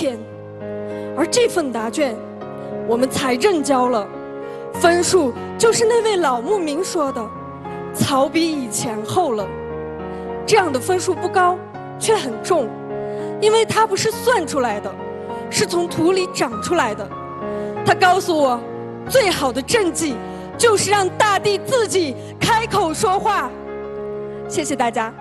天。而这份答卷，我们财政交了，分数就是那位老牧民说的，草比以前厚了。这样的分数不高，却很重，因为它不是算出来的，是从土里长出来的。它告诉我，最好的政绩就是让大地自己开口说话。谢谢大家。